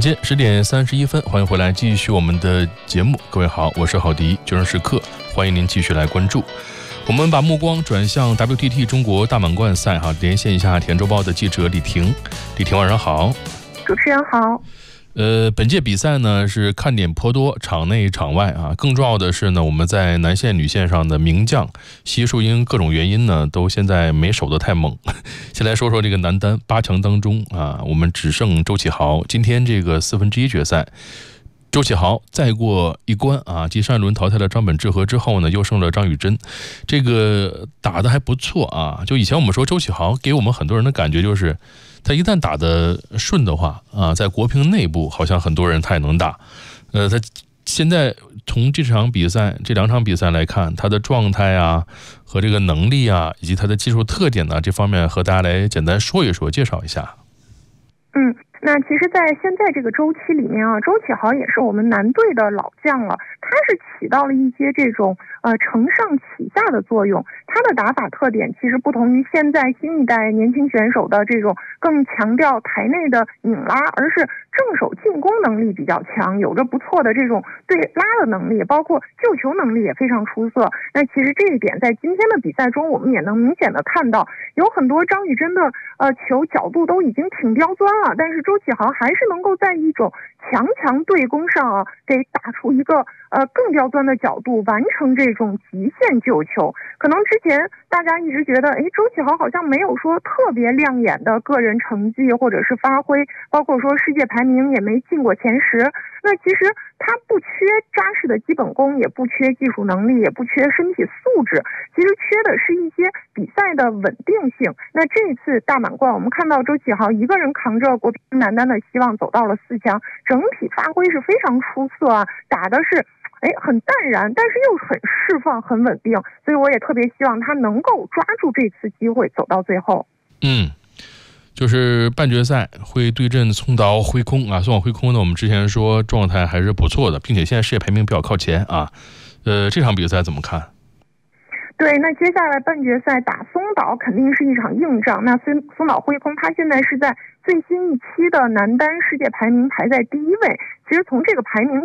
间10:31，欢迎回来继续我们的节目。各位好，我是郝迪，就让时刻欢迎您继续来关注。我们把目光转向 WTT 中国大满贯赛连线一下田周报的记者李婷。李婷晚上好。 主持人好。 本届比赛呢是看点颇多，场内场外更重要的是呢，我们在男线女线上的名将悉数因各种原因呢都现在没守得太猛。先来说说这个男单8强当中我们只剩周启豪。今天这个1/4决赛，周启豪再过一关继上一轮淘汰了张本智和之后呢，又胜了张雨铮，这个打得还不错就以前我们说周启豪给我们很多人的感觉就是他一旦打得顺的话在国乒内部好像很多人他也能打。他现在从这场比赛这2场比赛来看，他的状态和这个能力以及他的技术特点这方面和大家来简单说一说，介绍一下。 那其实在现在这个周期里面周启豪也是我们男队的老将了，他是起到了一些这种承上启下的作用。他的打法特点其实不同于现在新一代年轻选手的这种更强调台内的拧拉，而是正手进攻能力比较强，有着不错的这种对拉的能力，包括救球能力也非常出色。那其实这一点在今天的比赛中我们也能明显的看到，有很多张雨铮的球角度都已经挺刁钻了，但是周启豪还是能够在一种强对攻上给打出一个更刁钻的角度，完成这种极限救球。可能之前大家一直觉得周启豪好像没有说特别亮眼的个人成绩或者是发挥，包括说世界排名也没进过前10。那其实他不缺扎实的基本功，也不缺技术能力，也不缺身体素质，其实缺的是一些比赛的稳定性。那这一次大满贯我们看到周启豪一个人扛着国乒男单的希望走到了4强，整体发挥是非常出色打的是很淡然，但是又很释放，很稳定，所以我也特别希望他能够抓住这次机会走到最后。 就是半决赛会对阵松岛辉空松岛辉空呢，我们之前说状态还是不错的，并且现在世界排名比较靠前这场比赛怎么看？ 对，那接下来半决赛打松岛肯定是一场硬仗。那松岛辉空他现在是在最新一期的男单世界排名排在第1位，其实从这个排名